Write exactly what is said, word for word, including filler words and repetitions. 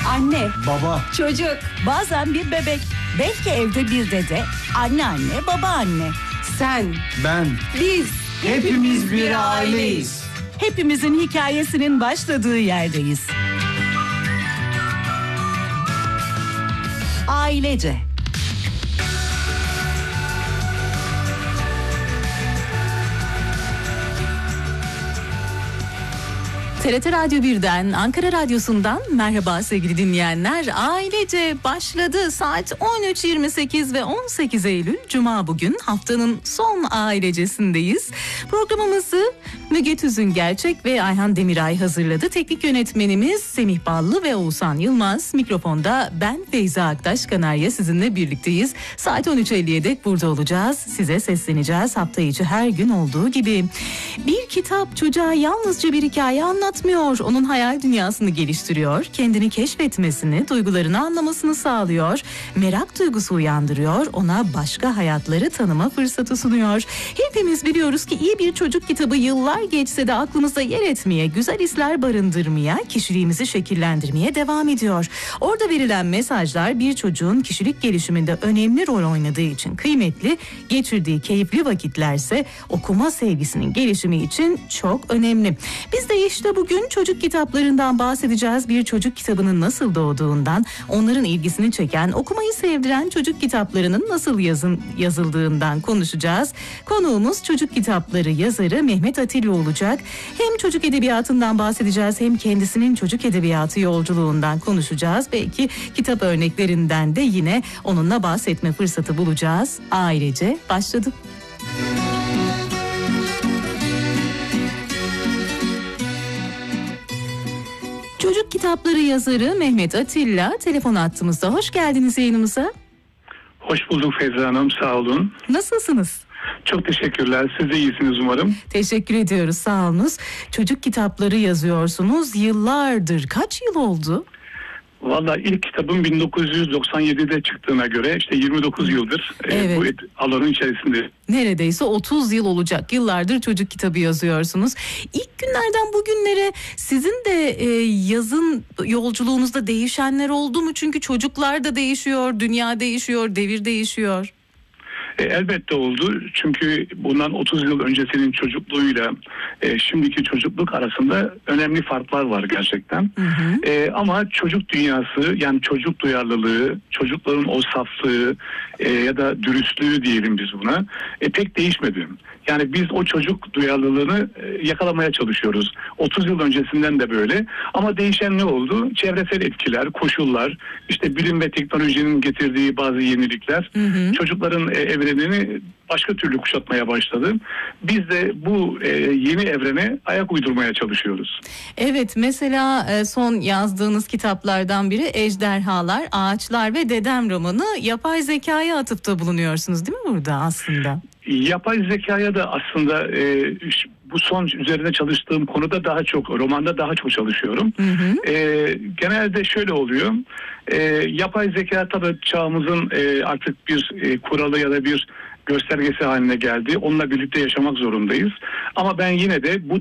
Anne, Baba, çocuk, bazen bir bebek, belki evde bir dede, anneanne, babaanne. Sen, ben, biz, hepimiz bir aileyiz. Hepimizin hikayesinin başladığı yerdeyiz. Ailece. T R T Radyo birden, Ankara Radyosu'ndan merhaba sevgili dinleyenler. Ailece başladı. Saat on üç yirmi sekiz ve on sekiz Eylül Cuma bugün. Haftanın son ailecesindeyiz. Programımızı Müge Tüzün Gerçek ve Ayhan Demiray hazırladı. Teknik yönetmenimiz Semih Ballı ve Oğuzhan Yılmaz. Mikrofonda ben Feyza Aktaş Kanarya sizinle birlikteyiz. Saat on üç elliye dek burada olacağız. Size sesleneceğiz hafta içi her gün olduğu gibi. Bir kitap çocuğa yalnızca bir hikaye anlatmıyor. Onun hayal dünyasını geliştiriyor, kendini keşfetmesini, duygularını anlamasını sağlıyor, merak duygusu uyandırıyor, ona başka hayatları tanıma fırsatı sunuyor. Hepimiz biliyoruz ki iyi bir çocuk kitabı yıllar geçse de aklımızda yer etmeye, güzel hisler barındırmaya, kişiliğimizi şekillendirmeye devam ediyor. Orada verilen mesajlar bir çocuğun kişilik gelişiminde önemli rol oynadığı için kıymetli, geçirdiği keyifli vakitlerse okuma sevgisinin gelişimi için çok önemli. Biz de işte bugün çocuk kitaplarından bahsedeceğiz. Bir çocuk kitabının nasıl doğduğundan, onların ilgisini çeken, okumayı sevdiren çocuk kitaplarının nasıl yazın, yazıldığından konuşacağız. Konuğumuz çocuk kitapları yazarı Mehmet Atilla olacak. Hem çocuk edebiyatından bahsedeceğiz, hem kendisinin çocuk edebiyatı yolculuğundan konuşacağız. Belki kitap örneklerinden de yine onunla bahsetme fırsatı bulacağız. Ailece başladı. Çocuk kitapları yazarı Mehmet Atilla telefon hattımızda. Hoş geldiniz yayınımıza. Hoş bulduk Feyza Hanım, sağ olun. Nasılsınız? Çok teşekkürler, siz de iyisiniz umarım. Teşekkür ediyoruz, sağ olunuz. Çocuk kitapları yazıyorsunuz yıllardır. Kaç yıl oldu? Valla ilk kitabım bin dokuz yüz doksan yedide çıktığına göre işte yirmi dokuz yıldır Evet. e, bu et, alanın içerisinde. Neredeyse otuz yıl olacak. Yıllardır çocuk kitabı yazıyorsunuz. İlk günlerden bugünlere sizin de e, yazın yolculuğunuzda değişenler oldu mu? Çünkü çocuklar da değişiyor, dünya değişiyor, devir değişiyor. E, elbette oldu çünkü bundan otuz yıl öncesinin çocukluğuyla e, şimdiki çocukluk arasında önemli farklar var gerçekten. Hı hı. E, ama çocuk dünyası, yani çocuk duyarlılığı, çocukların o saflığı e, ya da dürüstlüğü diyelim biz buna, e, pek değişmedi. Yani biz o çocuk duyarlılığını e, yakalamaya çalışıyoruz. otuz yıl öncesinden de böyle. Ama değişen ne oldu? Çevresel etkiler, koşullar, işte bilim ve teknolojinin getirdiği bazı yenilikler, Hı hı. çocukların e, evrenini başka türlü kuşatmaya başladı. Biz de bu e, yeni evrene ayak uydurmaya çalışıyoruz. Evet, mesela e, son yazdığınız kitaplardan biri Ejderhalar, Ağaçlar ve Dedem romanı. Yapay zekaya atıfta bulunuyorsunuz değil mi burada aslında? Yapay zekaya da aslında e, bu son üzerine çalıştığım konuda daha çok, romanda daha çok çalışıyorum. Hı hı. E, genelde şöyle oluyor. E, yapay zeka tabii çağımızın e, artık bir e, kuralı ya da bir göstergesi haline geldi. Onunla birlikte yaşamak zorundayız. Ama ben yine de bu